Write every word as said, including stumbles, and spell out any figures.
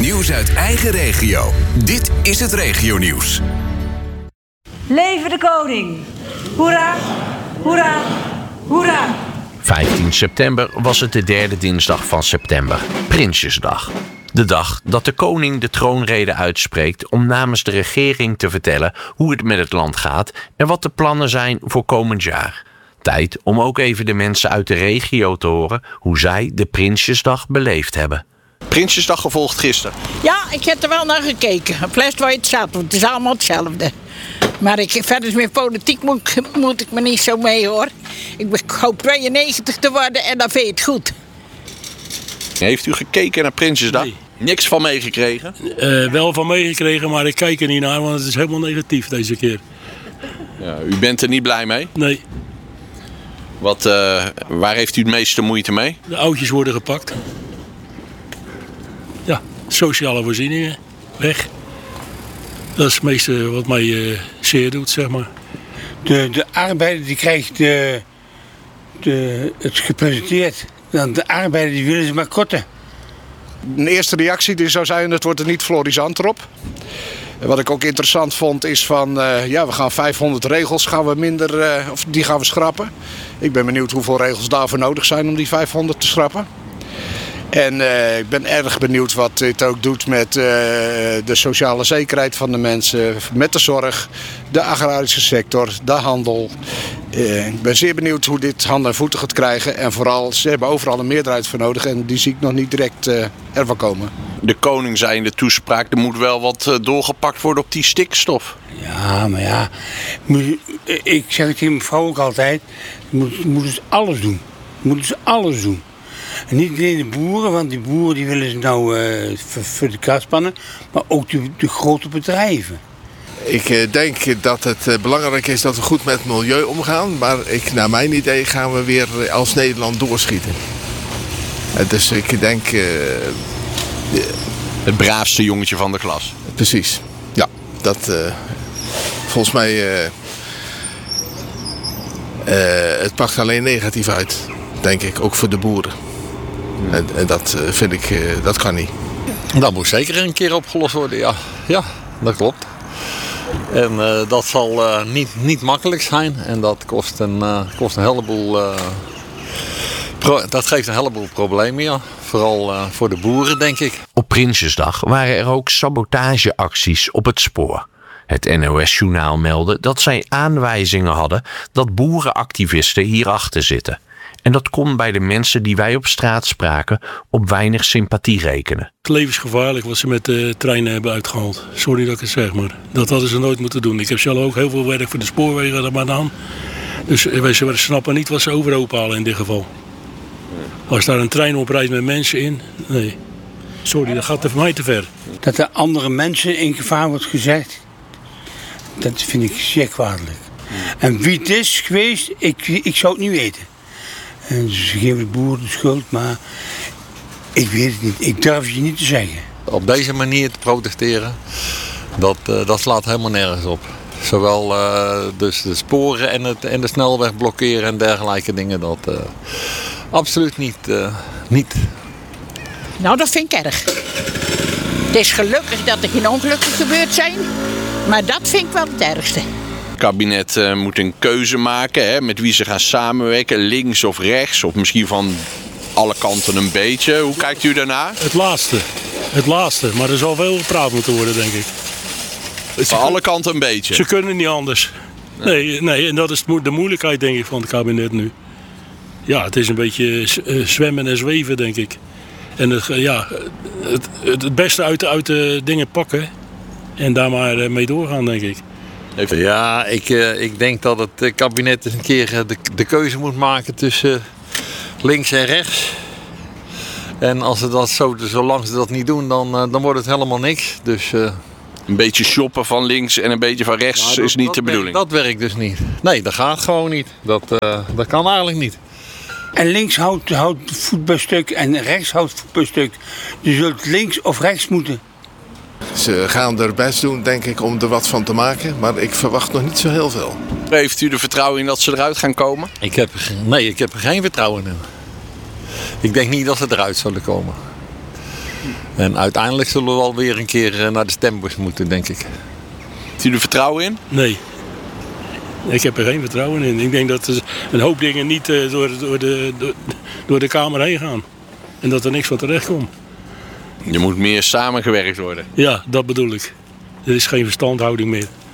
Nieuws uit eigen regio. Dit is het Regionieuws. Leven de koning! Hoera, hoera, hoera! vijftien september was het de derde dinsdag van september, Prinsjesdag. De dag dat de koning de troonrede uitspreekt om namens de regering te vertellen hoe het met het land gaat en wat de plannen zijn voor komend jaar. Tijd om ook even de mensen uit de regio te horen hoe zij de Prinsjesdag beleefd hebben. Prinsjesdag gevolgd gisteren. Ja, ik heb er wel naar gekeken. Een fles waar je het zat, want het is allemaal hetzelfde. Maar ik, verder met politiek moet, moet ik me niet zo mee, hoor. Ik, ik hoop tweeënnegentig te worden en dan vind je het goed. Heeft u gekeken naar Prinsjesdag? Nee. Niks van meegekregen? Uh, wel van meegekregen, maar ik kijk er niet naar, want het is helemaal negatief deze keer. Ja, u bent er niet blij mee? Nee. Wat, uh, waar heeft u het meeste moeite mee? De oudjes worden gepakt. Ja, sociale voorzieningen, weg. Dat is het meeste wat mij uh, zeer doet, zeg maar. De, de arbeider die krijgt de, de, het gepresenteerd. De arbeider die willen ze maar korten. Een eerste reactie die zou zijn, het wordt er niet florisant erop. Wat ik ook interessant vond is van, uh, ja, we gaan vijfhonderd regels gaan we minder, uh, of die gaan we schrappen. Ik ben benieuwd hoeveel regels daarvoor nodig zijn om die vijfhonderd te schrappen. En uh, ik ben erg benieuwd wat dit ook doet met uh, de sociale zekerheid van de mensen, met de zorg, de agrarische sector, de handel. Uh, ik ben zeer benieuwd hoe dit handen en voeten gaat krijgen. En vooral, ze hebben overal een meerderheid voor nodig en die zie ik nog niet direct uh, ervan komen. De koning zei in de toespraak, er moet wel wat uh, doorgepakt worden op die stikstof. Ja, maar ja, ik zeg het tegen mijn vrouw ook altijd, moeten moet ze alles doen. Moeten ze alles doen. En niet alleen de boeren, want die boeren die willen ze nou uh, voor, voor de kast spannen, maar ook de, de grote bedrijven. Ik uh, denk dat het uh, belangrijk is dat we goed met het milieu omgaan, maar ik, naar mijn idee gaan we weer als Nederland doorschieten. Uh, dus ik denk... Uh, uh, het braafste jongetje van de klas. Precies, ja. Dat uh, volgens mij... Uh, uh, het pakt alleen negatief uit, denk ik, ook voor de boeren. En, en dat uh, vind ik, uh, dat kan niet. Dat moet zeker een keer opgelost worden, ja. Ja, dat klopt. En uh, dat zal uh, niet, niet makkelijk zijn. En dat kost een, uh, kost een heleboel... Uh, pro- dat geeft een heleboel problemen, ja. Vooral uh, voor de boeren, denk ik. Op Prinsjesdag waren er ook sabotageacties op het spoor. Het N O S-journaal meldde dat zij aanwijzingen hadden dat boerenactivisten hierachter zitten. En dat kon bij de mensen die wij op straat spraken op weinig sympathie rekenen. Het is levensgevaarlijk wat ze met de treinen hebben uitgehaald. Sorry dat ik het zeg, maar dat hadden ze nooit moeten doen. Ik heb zelf ook heel veel werk voor de spoorwegen gedaan. Dus ze snappen niet wat ze overhoop halen in dit geval. Als daar een trein op rijdt met mensen in, nee. Sorry, dat gaat er voor mij te ver. Dat er andere mensen in gevaar wordt gezegd, dat vind ik zeer kwalijk. En wie het is geweest, ik, ik zou het niet weten. En ze geven de boeren de schuld, maar ik weet het niet. Ik durf je niet te zeggen. Op deze manier te protesteren, dat, uh, dat slaat helemaal nergens op. Zowel uh, dus de sporen en, het, en de snelweg blokkeren en dergelijke dingen, dat uh, absoluut niet, uh, niet. Nou, dat vind ik erg. Het is gelukkig dat er geen ongelukken gebeurd zijn, maar dat vind ik wel het ergste. Het kabinet uh, moet een keuze maken, hè, met wie ze gaan samenwerken, links of rechts, of misschien van alle kanten een beetje. Hoe kijkt u daarnaar? Het laatste, het laatste, maar er zal veel gepraat moeten worden, denk ik. Van alle kanten een beetje? Ze kunnen niet anders. Nee, nee, en dat is de moeilijkheid, denk ik, van het kabinet nu. Ja, het is een beetje zwemmen en zweven, denk ik. En het, ja, het, het beste uit de, uit de dingen pakken en daar maar mee doorgaan, denk ik. Ja, ik, uh, ik denk dat het kabinet eens een keer de, de keuze moet maken tussen links en rechts. En als ze dat zo, zolang ze dat niet doen, dan, uh, dan wordt het helemaal niks. Dus, uh, een beetje shoppen van links en een beetje van rechts nou, dat, is niet dat de bedoeling. Werkt, dat werkt dus niet. Nee, dat gaat gewoon niet. Dat, uh, dat kan eigenlijk niet. En links houdt, houdt voet bij stuk en rechts houdt voet bij stuk. Je zult links of rechts moeten. Ze gaan er best doen, denk ik, om er wat van te maken. Maar ik verwacht nog niet zo heel veel. Heeft u er vertrouwen in dat ze eruit gaan komen? Ik heb, nee, ik heb er geen vertrouwen in. Ik denk niet dat ze eruit zullen komen. En uiteindelijk zullen we alweer een keer naar de stembus moeten, denk ik. Heeft u er vertrouwen in? Nee. Ik heb er geen vertrouwen in. Ik denk dat een hoop dingen niet uh, door, door, de, door, door de Kamer heen gaan. En dat er niks van terecht komt. Je moet meer samengewerkt worden. Ja, dat bedoel ik. Er is geen verstandhouding meer.